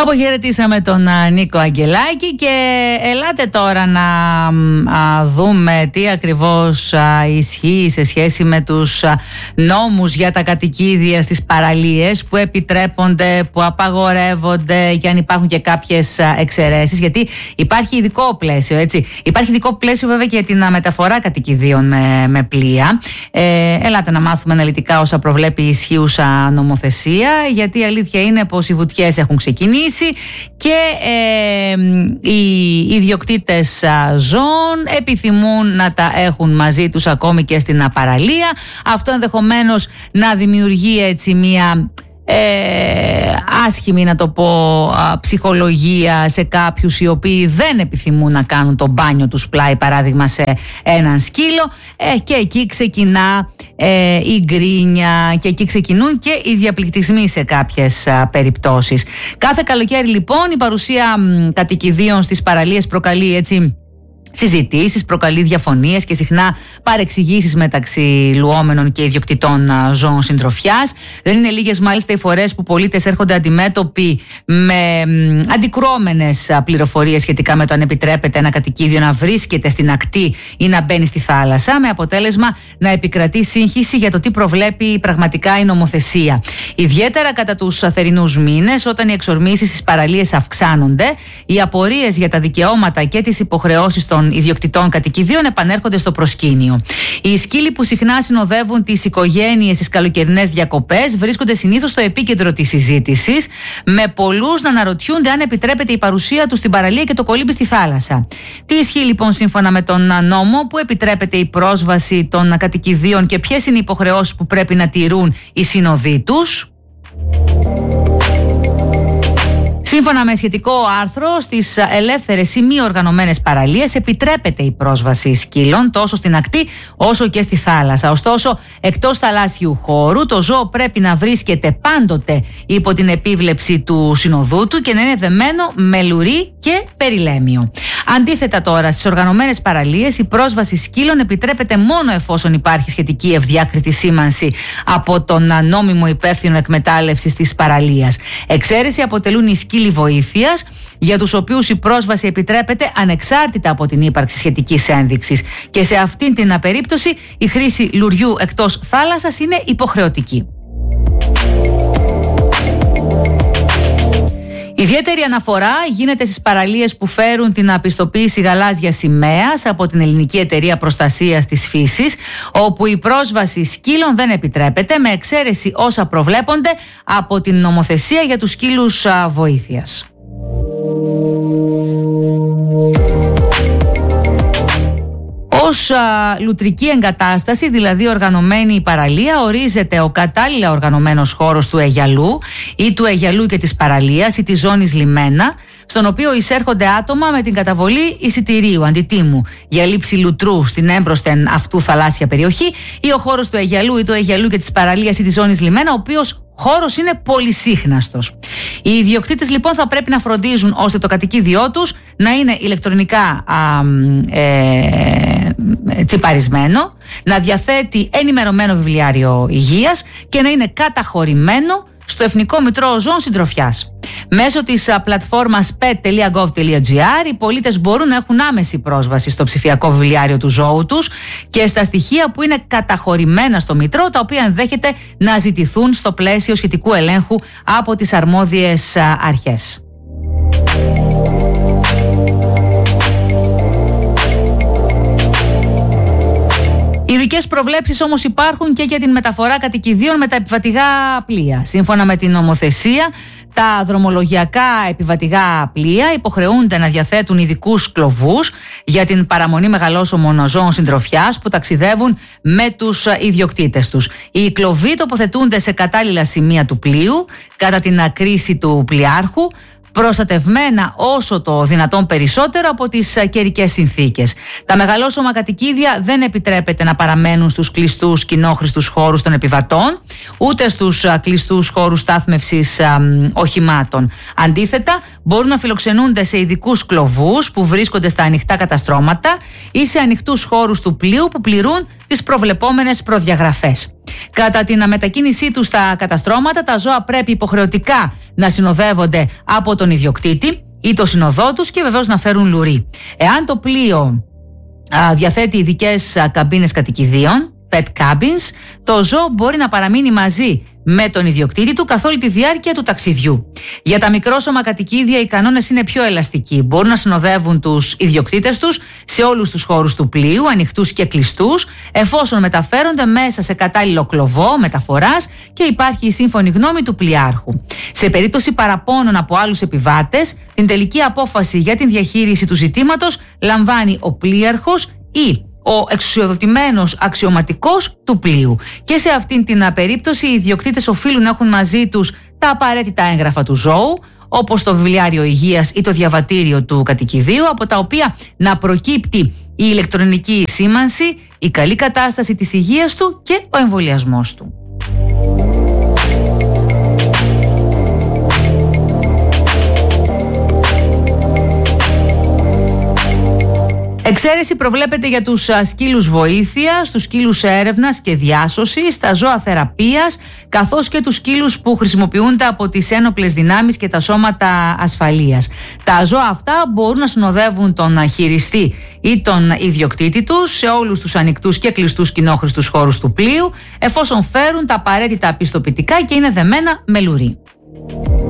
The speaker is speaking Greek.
Αποχαιρετήσαμε τον Νίκο Αγγελάκη και ελάτε τώρα να δούμε τι ακριβώς ισχύει σε σχέση με τους νόμους για τα κατοικίδια στις παραλίες που επιτρέπονται, που απαγορεύονται και αν υπάρχουν και κάποιες εξαιρέσεις, γιατί υπάρχει ειδικό πλαίσιο, έτσι. Υπάρχει ειδικό πλαίσιο βέβαια και για την μεταφορά κατοικιδίων με πλοία. Ελάτε να μάθουμε αναλυτικά όσα προβλέπει η ισχύουσα νομοθεσία, γιατί η αλήθεια είναι πως οι βουτιές έχουν ξεκινήσει και οι ιδιοκτήτες ζώων επιθυμούν να τα έχουν μαζί τους ακόμη και στην παραλία. Αυτό ενδεχομένως να δημιουργεί έτσι μια άσχημη, να το πω, ψυχολογία σε κάποιους οι οποίοι δεν επιθυμούν να κάνουν το μπάνιο τους πλάι, παράδειγμα, σε έναν σκύλο, και εκεί ξεκινά η γκρίνια και εκεί ξεκινούν και οι διαπληκτισμοί σε κάποιες περιπτώσεις. Κάθε καλοκαίρι λοιπόν η παρουσία κατοικιδίων στις παραλίες προκαλεί έτσι συζητήσεις, προκαλεί διαφωνίες και συχνά παρεξηγήσεις μεταξύ λουόμενων και ιδιοκτητών ζώων συντροφιάς. Δεν είναι λίγες μάλιστα οι φορές που πολίτες έρχονται αντιμέτωποι με αντικρουόμενες πληροφορίες σχετικά με το αν επιτρέπεται ένα κατοικίδιο να βρίσκεται στην ακτή ή να μπαίνει στη θάλασσα, με αποτέλεσμα να επικρατεί σύγχυση για το τι προβλέπει πραγματικά η νομοθεσία. Ιδιαίτερα κατά τους θερινούς μήνες, όταν οι εξορμήσεις στις παραλίες αυξάνονται, οι απορίες για τα δικαιώματα και τις υποχρεώσεις των ιδιοκτητών κατοικιδίων επανέρχονται στο προσκήνιο. Οι σκύλοι που συχνά συνοδεύουν τις οικογένειες στις καλοκαιρινές διακοπές βρίσκονται συνήθως στο επίκεντρο της συζήτησης, με πολλούς να αναρωτιούνται αν επιτρέπεται η παρουσία τους στην παραλία και το κολύμπι στη θάλασσα. Τι ισχύει λοιπόν σύμφωνα με τον νόμο, που επιτρέπεται η πρόσβαση των κατοικιδίων και ποιες είναι οι υποχρεώσεις που πρέπει να τηρούν οι συνοδοί τους? Σύμφωνα με σχετικό άρθρο, στις ελεύθερες ή μη οργανωμένες παραλίες επιτρέπεται η πρόσβαση σκύλων τόσο στην ακτή όσο και στη θάλασσα. Ωστόσο, εκτός θαλάσσιου χώρου, το ζώο πρέπει να βρίσκεται πάντοτε υπό την επίβλεψη του συνοδού του και να είναι δεμένο με λουρί και περιλέμιο. Αντίθετα τώρα, στις οργανωμένες παραλίες η πρόσβαση σκύλων επιτρέπεται μόνο εφόσον υπάρχει σχετική ευδιάκριτη σήμανση από τον νόμιμο υπεύθυνο εκμετάλλευσης της παραλίας. Εξαίρεση αποτελούν οι σκύλοι βοήθειας, για τους οποίους η πρόσβαση επιτρέπεται ανεξάρτητα από την ύπαρξη σχετικής ένδειξης. Και σε αυτήν την περίπτωση η χρήση λουριού εκτός θάλασσας είναι υποχρεωτική. Ιδιαίτερη αναφορά γίνεται στις παραλίες που φέρουν την απιστοποίηση γαλάζιας σημαίας από την Ελληνική Εταιρεία Προστασίας της Φύσης, όπου η πρόσβαση σκύλων δεν επιτρέπεται, με εξαίρεση όσα προβλέπονται από την νομοθεσία για τους σκύλους βοήθειας. Ως λουτρική εγκατάσταση, δηλαδή οργανωμένη παραλία, ορίζεται ο κατάλληλα οργανωμένος χώρος του Αιγιαλού ή του Αιγιαλού και της παραλίας ή της ζώνης λιμένα, στον οποίο εισέρχονται άτομα με την καταβολή εισιτηρίου αντιτίμου για λήψη λουτρού στην έμπροσθεν αυτού θαλάσσια περιοχή, ή ο χώρος του Αιγιαλού ή του Αιγιαλού και της παραλίας ή της ζώνης λιμένα, ο οποίος χώρος είναι πολυσύχναστος. Οι ιδιοκτήτες λοιπόν θα πρέπει να φροντίζουν ώστε το κατοικίδιό τους να είναι ηλεκτρονικά τσιπαρισμένο, να διαθέτει ενημερωμένο βιβλιάριο υγείας και να είναι καταχωρημένο στο Εθνικό Μητρό Ζώων Συντροφιάς. Μέσω της πλατφόρμας pet.gov.gr οι πολίτες μπορούν να έχουν άμεση πρόσβαση στο ψηφιακό βιβλιάριο του ζώου τους και στα στοιχεία που είναι καταχωρημένα στο Μητρό, τα οποία ενδέχεται να ζητηθούν στο πλαίσιο σχετικού ελέγχου από τις αρμόδιες αρχές. Ειδικές προβλέψεις όμως υπάρχουν και για την μεταφορά κατοικιδίων με τα επιβατηγά πλοία. Σύμφωνα με την νομοθεσία, τα δρομολογιακά επιβατηγά πλοία υποχρεούνται να διαθέτουν ειδικούς κλωβούς για την παραμονή μεγαλόσωμων ζώων συντροφιάς που ταξιδεύουν με τους ιδιοκτήτες τους. Οι κλωβοί τοποθετούνται σε κατάλληλα σημεία του πλοίου κατά την κρίση του πλοιάρχου, προστατευμένα όσο το δυνατόν περισσότερο από τις καιρικές συνθήκες. Τα μεγαλόσωμα κατοικίδια δεν επιτρέπεται να παραμένουν στους κλειστούς κοινόχρηστους χώρους των επιβατών, ούτε στους κλειστούς χώρους στάθμευσης οχημάτων. Αντίθετα, μπορούν να φιλοξενούνται σε ειδικούς κλωβούς που βρίσκονται στα ανοιχτά καταστρώματα ή σε ανοιχτούς χώρους του πλοίου που πληρούν τις προβλεπόμενες προδιαγραφές. Κατά την μετακίνησή τους στα καταστρώματα, τα ζώα πρέπει υποχρεωτικά να συνοδεύονται από τον ιδιοκτήτη ή το συνοδό τους και βεβαίως να φέρουν λουρί. Εάν το πλοίο διαθέτει ειδικές καμπίνες κατοικιδίων, pet cabins, το ζώο μπορεί να παραμείνει μαζί με τον ιδιοκτήτη του καθ' όλη τη διάρκεια του ταξιδιού. Για τα μικρόσωμα κατοικίδια οι κανόνες είναι πιο ελαστικοί. Μπορούν να συνοδεύουν τους ιδιοκτήτες τους σε όλους τους χώρους του πλοίου, ανοιχτούς και κλειστούς, εφόσον μεταφέρονται μέσα σε κατάλληλο κλωβό μεταφοράς και υπάρχει η σύμφωνη γνώμη του πλοιάρχου. Σε περίπτωση παραπώνων από άλλους επιβάτες, την τελική απόφαση για την διαχείριση του ζητήματος λαμβάνει ο πλοίαρχος ή ο εξουσιοδοτημένος αξιωματικός του πλοίου. Και σε αυτήν την περίπτωση οι ιδιοκτήτες οφείλουν να έχουν μαζί τους τα απαραίτητα έγγραφα του ζώου, όπως το βιβλιάριο υγείας ή το διαβατήριο του κατοικιδίου, από τα οποία να προκύπτει η ηλεκτρονική σήμανση, η καλή κατάσταση της υγείας του και ο εμβολιασμός του. Εξαίρεση προβλέπεται για τους σκύλους βοήθειας, τους σκύλους έρευνας και διάσωσης, τα ζώα θεραπείας, καθώς και τους σκύλους που χρησιμοποιούνται από τις ένοπλες δυνάμεις και τα σώματα ασφαλείας. Τα ζώα αυτά μπορούν να συνοδεύουν τον χειριστή ή τον ιδιοκτήτη τους σε όλους τους ανοιχτούς και κλειστούς κοινόχρηστους χώρους του πλοίου, εφόσον φέρουν τα απαραίτητα πιστοποιητικά και είναι δεμένα με λουρί.